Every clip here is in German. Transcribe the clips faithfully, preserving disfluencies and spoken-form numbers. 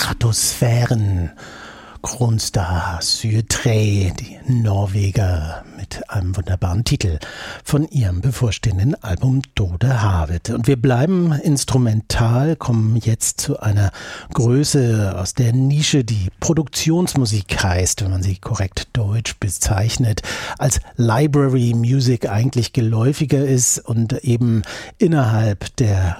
Stratosphären. Kronstar Syrtre, die Norweger, mit einem wunderbaren Titel von ihrem bevorstehenden Album Dode Havet. Und wir bleiben instrumental, kommen jetzt zu einer Größe aus der Nische, die Produktionsmusik heißt, wenn man sie korrekt deutsch bezeichnet, als Library Music eigentlich geläufiger ist und eben innerhalb der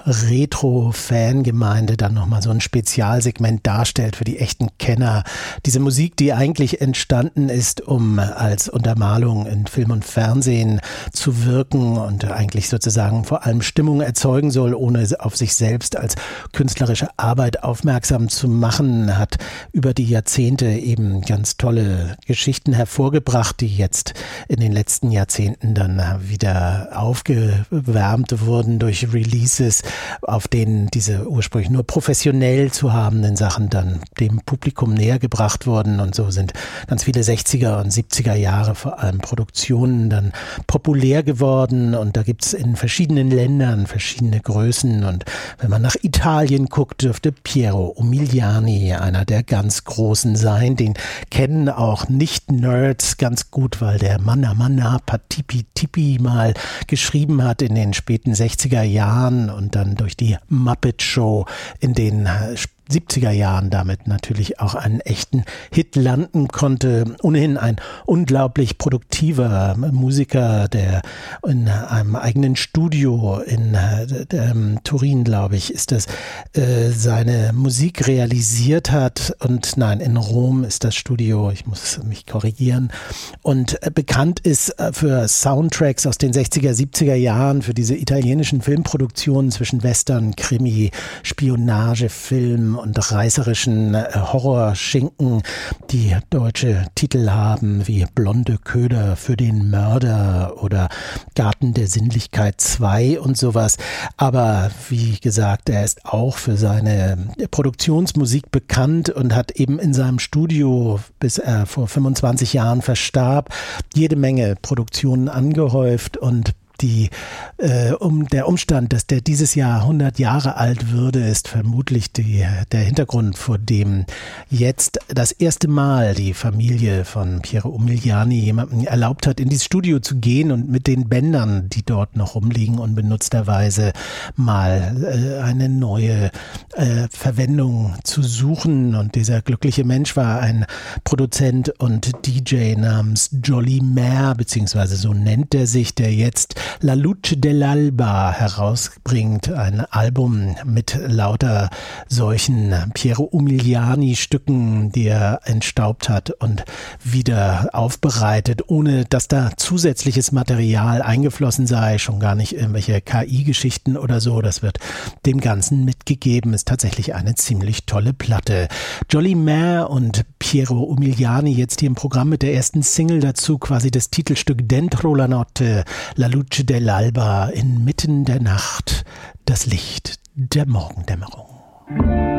Retro-Fangemeinde dann nochmal so ein Spezialsegment darstellt für die echten Kenner. Diese Musik, die eigentlich entstanden ist, um als Untermalung in Film und Fernsehen zu wirken und eigentlich sozusagen vor allem Stimmung erzeugen soll, ohne auf sich selbst als künstlerische Arbeit aufmerksam zu machen, hat über die Jahrzehnte eben ganz tolle Geschichten hervorgebracht, die jetzt in den letzten Jahrzehnten dann wieder aufgewärmt wurden durch Releases, auf denen diese ursprünglich nur professionell zu habenden Sachen dann dem Publikum näher gebracht wurden, und so sind ganz viele sechziger und siebziger Jahre vor allem Produktionen dann populär geworden, und da gibt es in verschiedenen Ländern verschiedene Größen, und wenn man nach Italien guckt, dürfte Piero Umiliani einer der ganz Großen sein. Den kennen auch Nicht-Nerds ganz gut, weil der Manna Manna Patipi Tipi mal geschrieben hat in den späten sechziger Jahren und dann durch die Muppet Show in den siebziger Jahren damit natürlich auch einen echten Hit landen konnte. Ohnehin ein unglaublich produktiver Musiker, der in einem eigenen Studio in äh, Turin, glaube ich, ist das, äh, seine Musik realisiert hat. Und nein, in Rom ist das Studio, ich muss mich korrigieren, und äh, bekannt ist äh, für Soundtracks aus den sechziger, siebziger Jahren, für diese italienischen Filmproduktionen zwischen Western, Krimi, Spionagefilm und reißerischen Horrorschinken, die deutsche Titel haben wie Blonde Köder für den Mörder oder Garten der Sinnlichkeit zwei und sowas. Aber wie gesagt, er ist auch für seine Produktionsmusik bekannt und hat eben in seinem Studio, bis er vor fünfundzwanzig Jahren verstarb, jede Menge Produktionen angehäuft, und Die, äh, um der Umstand, dass der dieses Jahr hundert Jahre alt würde, ist vermutlich die, der Hintergrund, vor dem jetzt das erste Mal die Familie von Piero Umiliani jemandem erlaubt hat, in dieses Studio zu gehen und mit den Bändern, die dort noch rumliegen, unbenutzterweise mal äh, eine neue äh, Verwendung zu suchen. Und dieser glückliche Mensch war ein Produzent und D J namens Jolly Mare, beziehungsweise so nennt er sich, der jetzt La Luce dell'Alba herausbringt, ein Album mit lauter solchen Piero Umiliani-Stücken, die er entstaubt hat und wieder aufbereitet, ohne dass da zusätzliches Material eingeflossen sei, schon gar nicht irgendwelche K I-Geschichten oder so. Das wird dem Ganzen mitgegeben, ist tatsächlich eine ziemlich tolle Platte. Jolly Mare und Piero Umiliani jetzt hier im Programm mit der ersten Single dazu, quasi das Titelstück Dentro la Notte, La Luce dell'Alba, inmitten der Nacht, das Licht der Morgendämmerung.